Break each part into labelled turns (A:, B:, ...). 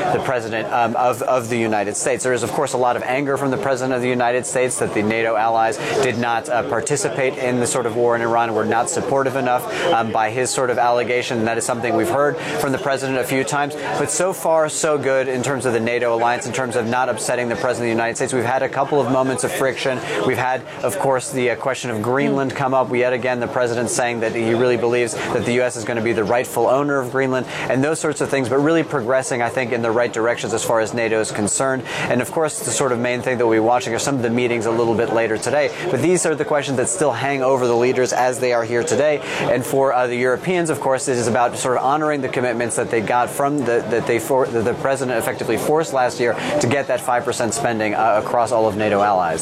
A: the president of the United States. There is, of course, a lot of anger from the president of the United States that the NATO allies did not participate in the sort of war in Iran, were not supportive enough by his sort of allegation. And that is something we've heard from the president a few times. But so far, so good in terms of the NATO alliance, in terms of not upsetting the president of the United States. We've had a couple of moments of friction. We've had, of course, the question of Greenland come up. Yet again, the president saying that he really believes that the U.S. is going to be the rightful owner of Greenland and those sorts of things, but really progressing, I think, in the right directions as far as NATO is concerned. And of course, the sort of main thing that we'll be watching are some of the meetings a little bit later today. But these are the questions that still hang over the leaders as they are here today. And for the Europeans, of course, it is about sort of honoring the commitments that they got from that the president effectively forced last year to get that 5% spending across all of NATO allies.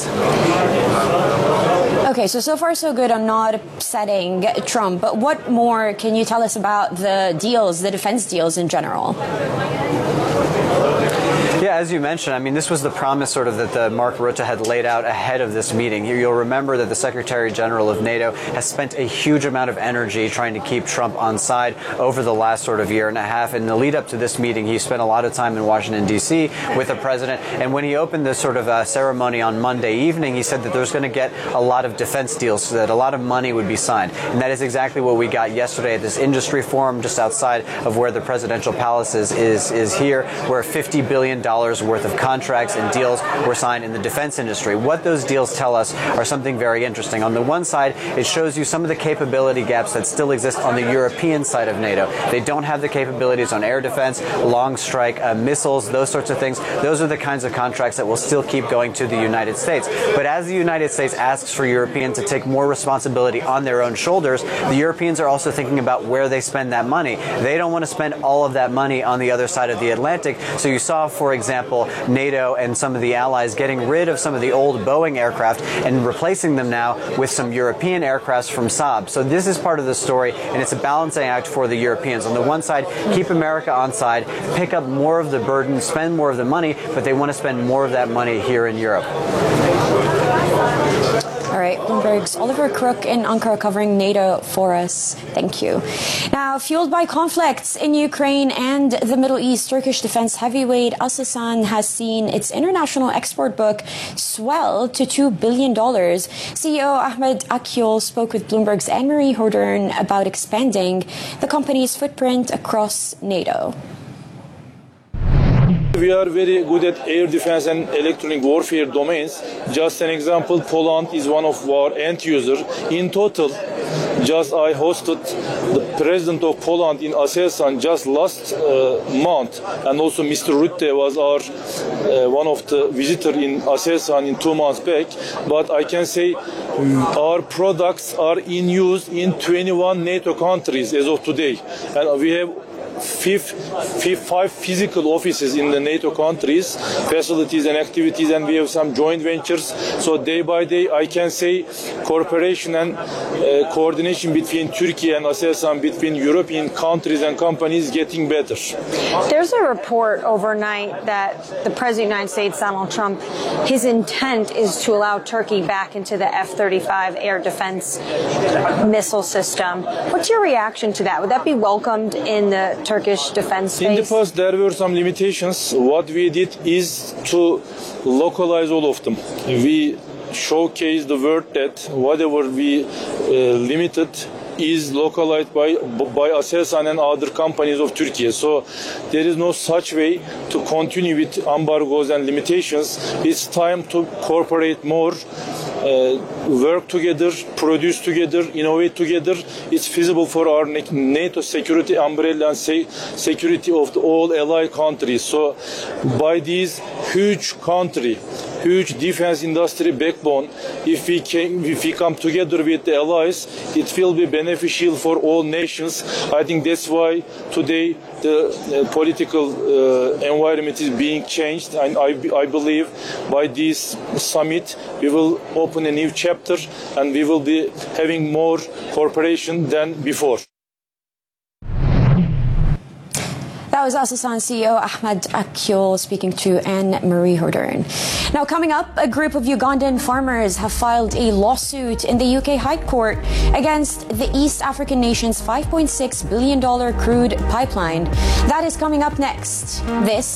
B: Okay, so far so good on not upsetting Trump, but what more can you tell us about the deals, the defense deals in general?
A: Yeah, as you mentioned, I mean, this was the promise sort of that Mark Rutte had laid out ahead of this meeting. You'll remember that the Secretary General of NATO has spent a huge amount of energy trying to keep Trump on side over the last sort of year and a half. In the lead up to this meeting, he spent a lot of time in Washington, D.C. with the president. And when he opened this sort of ceremony on Monday evening, he said that there's going to get a lot of defense deals, so that a lot of money would be signed. And that is exactly what we got yesterday at this industry forum just outside of where the presidential palace is here, where $50 billion worth of contracts and deals were signed in the defense industry. What those deals tell us are something very interesting. On the one side, it shows you some of the capability gaps that still exist on the European side of NATO. They don't have the capabilities on air defense, long strike missiles, those sorts of things. Those are the kinds of contracts that will still keep going to the United States. But as the United States asks for Europeans to take more responsibility on their own shoulders, the Europeans are also thinking about where they spend that money. They don't want to spend all of that money on the other side of the Atlantic. So you saw, for example, NATO and some of the allies getting rid of some of the old Boeing aircraft and replacing them now with some European aircrafts from Saab. So this is part of the story, and it's a balancing act for the Europeans. On the one side, keep America on side, pick up more of the burden, spend more of the money, but they want to spend more of that money here in Europe.
B: All right, Bloomberg's Oliver Crook in Ankara covering NATO for us. Thank you. Now, fueled by conflicts in Ukraine and the Middle East, Turkish defense heavyweight Aselsan has seen its international export book swell to $2 billion. CEO Ahmet Akyol spoke with Bloomberg's Anne-Marie Hordern about expanding the company's footprint across NATO.
C: We are very good at air defense and electronic warfare domains. Just an example, Poland is one of our end users. In total, just I hosted the president of Poland in Aselsan just last month, and also Mr. Rutte was our one of the visitors in Aselsan in 2 months back. But I can say our products are in use in 21 NATO countries as of today, and we have 5 physical offices in the NATO countries, facilities and activities, and we have some joint ventures. So day by day, I can say cooperation and coordination between Turkey and Aselsan, between European countries and companies, getting better.
D: There's a report overnight that the President of the United States, Donald Trump, his intent is to allow Turkey back into the F-35 air defense missile system. What's your reaction to that? Would that be welcomed in the Turkish defense space?
C: In the past, there were some limitations. What we did is to localize all of them. We showcase the word that whatever we limited is localized by Aselsan and other companies of Turkey. So there is no such way to continue with embargoes and limitations. It's time to cooperate more, work together, produce together, innovate together. It's feasible for our NATO security umbrella and security of all allied countries. So by these huge defense industry backbone, if we come together with the allies, it will be beneficial for all nations. I think that's why today the political environment is being changed, and I believe by this summit we will open a new chapter and we will be having more cooperation than before.
B: That was Aselsan CEO Ahmet Akyol speaking to Anne-Marie Hordern. Now, coming up, a group of Ugandan farmers have filed a lawsuit in the UK High Court against the East African nation's $5.6 billion crude pipeline. That is coming up next. This